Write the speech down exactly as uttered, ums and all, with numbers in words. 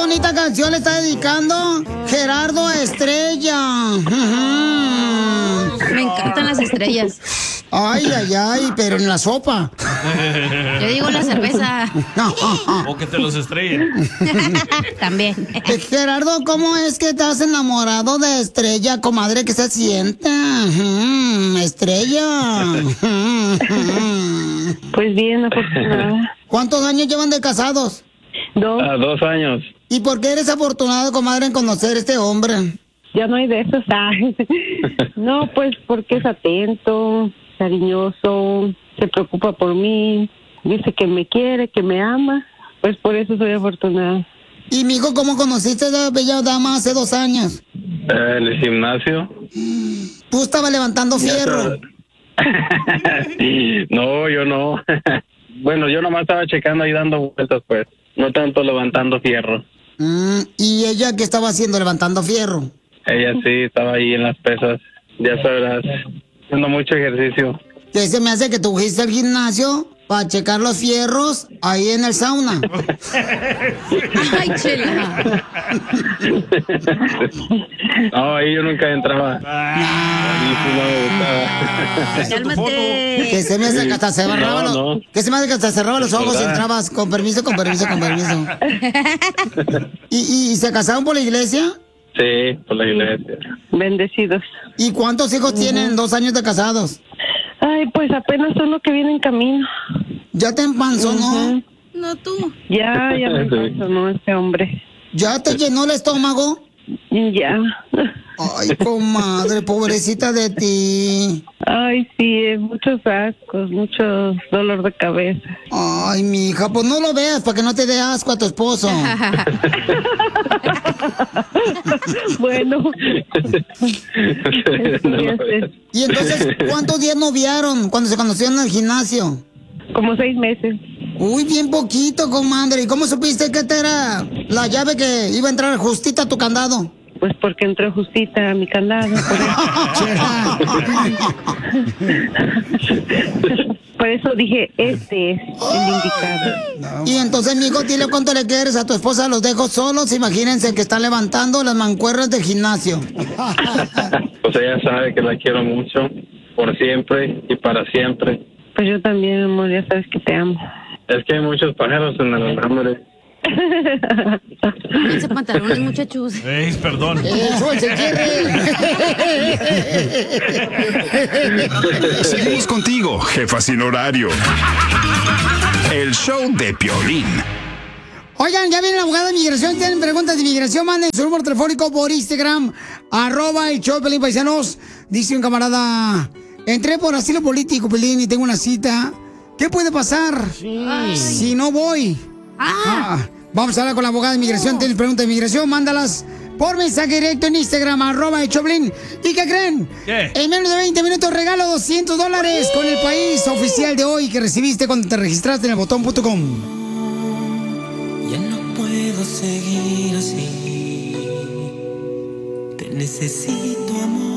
bonita canción le está dedicando Gerardo a Estrella. Me encantan las estrellas. Ay, ay, ay, pero en la sopa. Yo digo la cerveza. O que te los estrellen. También. Eh, Gerardo, ¿cómo es que estás enamorado de Estrella, comadre? ¿Qué se siente? Ujú, Estrella. Pues bien, afortunada. ¿Cuántos años llevan de casados? Dos. A dos años. ¿Y por qué eres afortunado, comadre, en conocer a este hombre? Ya no hay de esos. Ah. No, pues porque es atento, cariñoso, se preocupa por mí, dice que me quiere, que me ama. Pues por eso soy afortunada. ¿Y, mijo, cómo conociste a la bella dama hace dos años? Eh, en el gimnasio. Tú estabas levantando fierro. No, yo no. Bueno, yo nomás estaba checando y dando vueltas, pues. No tanto levantando fierro. Mm, ¿y ella qué estaba haciendo, levantando fierro? Ella sí estaba ahí en las pesas, ya sabrás, haciendo mucho ejercicio. ¿Qué se me hace que tú fuiste al gimnasio para checar los fierros ahí en el sauna? Ay, chela. No, ahí yo nunca entraba. Ahí sí no me gustaba. Cálmate. Que se me hace que hasta cerraba No, los, no. que se me hace que hasta cerraba los ojos y entrabas con permiso, con permiso, con permiso. ¿Y, y se casaron por la iglesia? Sí, por la iglesia. Bendecidos. ¿Y cuántos hijos tienen dos años de casados? Ay, pues apenas son los que vienen en camino. ¿Ya te empanzó, no? No tú. Ya, ya me pasó, ¿no? Este hombre. ¿Ya te llenó el estómago? Ya. Ay, comadre, pobrecita de ti. Ay, sí, muchos ascos, mucho dolor de cabeza. Ay, mija, pues no lo veas para que no te dé asco a tu esposo. Bueno. Y entonces, ¿cuántos días noviaron cuando se conocieron en el gimnasio? Como seis meses. Uy, bien poquito, comadre. ¿Y cómo supiste que esta era la llave que iba a entrar justita a tu candado? Pues porque entró justita a mi candado. Por, por eso dije, este es el indicado. Y entonces, mijo, dile cuánto le quieres a tu esposa. Los dejo solos. Imagínense que están levantando las mancuernas del gimnasio. Pues ella sabe que la quiero mucho, por siempre y para siempre. Pues yo también, amor, ya sabes que te amo. Es que hay muchos pájaros en el alambre. Ese pantalón, muchachos. Ey, perdón. Eso, el se Seguimos contigo, jefa sin horario. El show de Piolín. Oigan, ya viene la abogada de inmigración. Tienen preguntas de inmigración, manden su número telefónico por Instagram, arroba el show de Piolín, paisanos. Dice un camarada, entré por asilo político, Piolín, y tengo una cita. ¿Qué puede pasar Ay. si no voy? Ah. Ah, vamos a hablar con la abogada de inmigración. Tienes preguntas de inmigración, mándalas por mensaje directo en Instagram, arroba el Choplin. ¿Y qué creen? ¿Qué? En menos de veinte minutos regalo doscientos dólares con el país oficial de hoy que recibiste cuando te registraste en el botón punto com. Ya no puedo seguir así. Te necesito, amor.